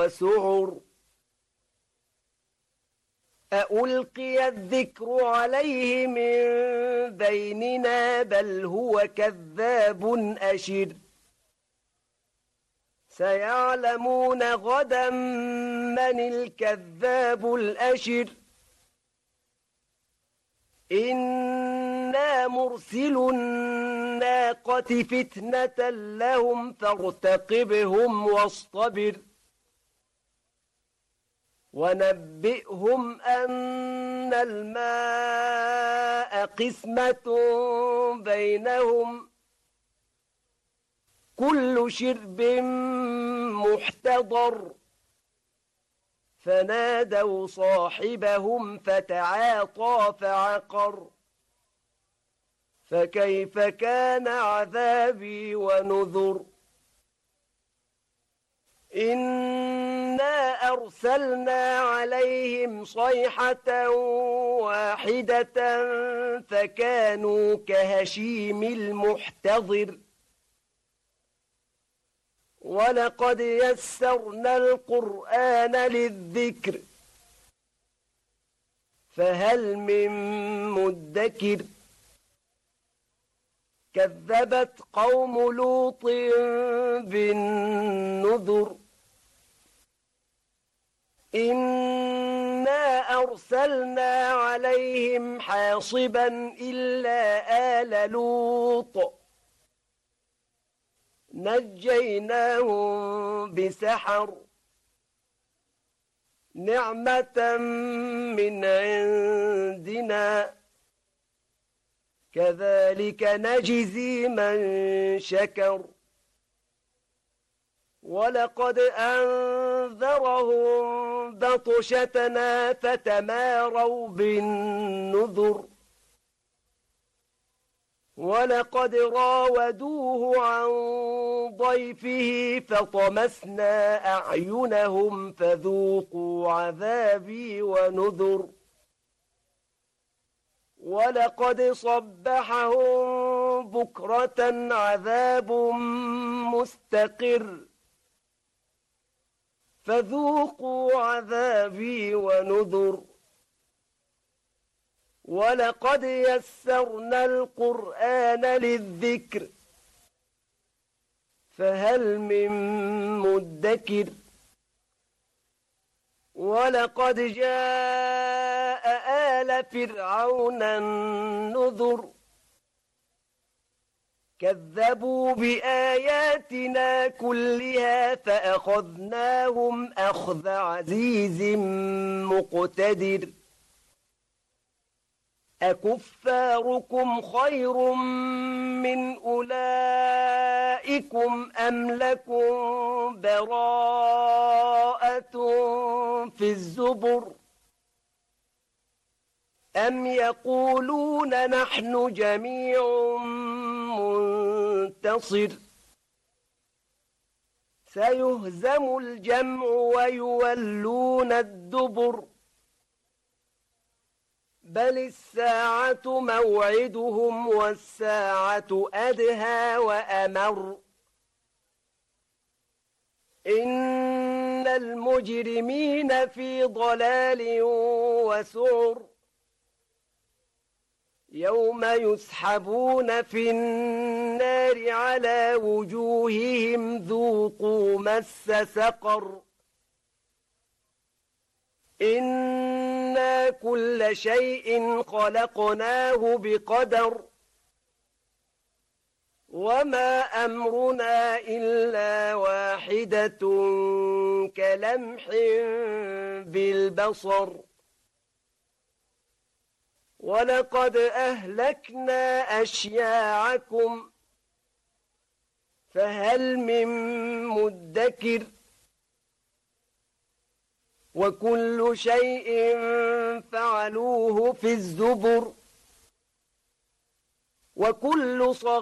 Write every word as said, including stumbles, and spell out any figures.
وسعر أألقي الذكر عليه من بيننا بل هو كذاب أشر سيعلمون غدا من الكذاب الأشر إنا مرسل الناقة فتنة لهم فارتقبهم واصطبر ونبئهم أن الماء قسمة بينهم كل شرب محتضر فنادوا صاحبهم فتعاطى فعقر فكيف كان عذابي ونذر إنا أرسلنا عليهم صيحة واحدة فكانوا كهشيم المحتضر ولقد يسرنا القرآن للذكر فهل من مدكر كذبت قوم لوط بالنذر إنا أرسلنا عليهم حاصبا إلا آل لوط نجيناهم بسحر نعمة من عندنا كذلك نجزي من شكر ولقد أنذرهم بطشتنا فتماروا بالنذر ولقد راودوه عن ضيفه فطمسنا أعينهم فذوقوا عذابي ونذر ولقد صبحهم بكرة عذاب مستقر فذوقوا عذابي ونذر ولقد يسرنا القرآن للذكر فهل من مدكر ولقد جاء آل فرعون النذر كذبوا بآياتنا كلها فأخذناهم أخذ عزيز مقتدر أكفاركم خير من أولئكم أم لكم براءة في الزبر أم يقولون نحن جميع منتصر سيهزم الجمع ويولون الدبر بل الساعة موعدهم والساعة أدهى وأمر إن المجرمين في ضلال وسعر يوم يسحبون في النار على وجوههم ذوقوا مس سقر إنا كل شيء خلقناه بقدر وما أمرنا إلا واحدة كلمح بالبصر ولقد أهلكنا أشياعكم فهل من مدكر وكل شيء فعلوه في الزبر وكل صغير